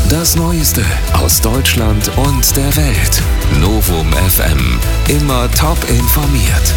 Das Neueste aus Deutschland und der Welt. Novum FM. Immer top informiert.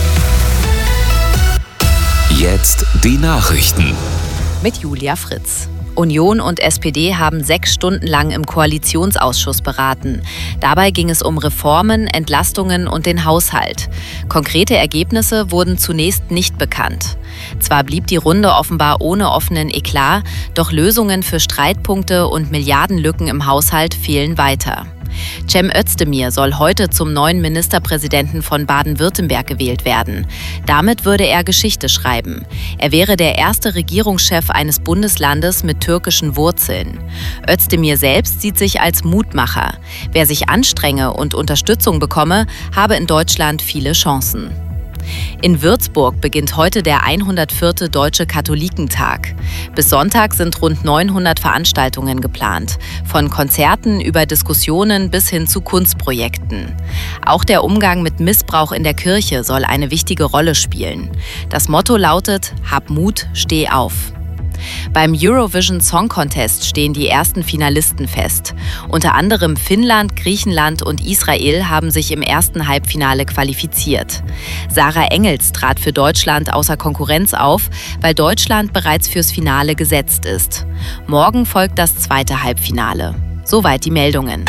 Jetzt die Nachrichten. Mit Julia Fritz. Union und SPD haben 6 Stunden lang im Koalitionsausschuss beraten. Dabei ging es um Reformen, Entlastungen und den Haushalt. Konkrete Ergebnisse wurden zunächst nicht bekannt. Zwar blieb die Runde offenbar ohne offenen Eklat, doch Lösungen für Streitpunkte und Milliardenlücken im Haushalt fehlen weiter. Cem Özdemir soll heute zum neuen Ministerpräsidenten von Baden-Württemberg gewählt werden. Damit würde er Geschichte schreiben. Er wäre der erste Regierungschef eines Bundeslandes mit türkischen Wurzeln. Özdemir selbst sieht sich als Mutmacher. Wer sich anstrenge und Unterstützung bekomme, habe in Deutschland viele Chancen. In Würzburg beginnt heute der 104. Deutsche Katholikentag. Bis Sonntag sind rund 900 Veranstaltungen geplant, von Konzerten über Diskussionen bis hin zu Kunstprojekten. Auch der Umgang mit Missbrauch in der Kirche soll eine wichtige Rolle spielen. Das Motto lautet: Hab Mut, steh auf. Beim Eurovision Song Contest stehen die ersten Finalisten fest. Unter anderem Finnland, Griechenland und Israel haben sich im ersten Halbfinale qualifiziert. Sarah Engels trat für Deutschland außer Konkurrenz auf, weil Deutschland bereits fürs Finale gesetzt ist. Morgen folgt das zweite Halbfinale. Soweit die Meldungen.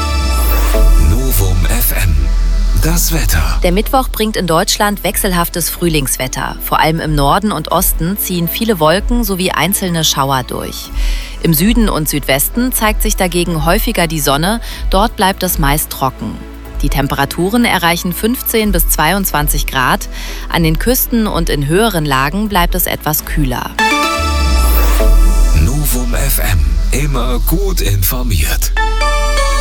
Novum FM. Das Wetter. Der Mittwoch bringt in Deutschland wechselhaftes Frühlingswetter. Vor allem im Norden und Osten ziehen viele Wolken sowie einzelne Schauer durch. Im Süden und Südwesten zeigt sich dagegen häufiger die Sonne, dort bleibt es meist trocken. Die Temperaturen erreichen 15 bis 22 Grad. An den Küsten und in höheren Lagen bleibt es etwas kühler. Novum FM. Immer gut informiert.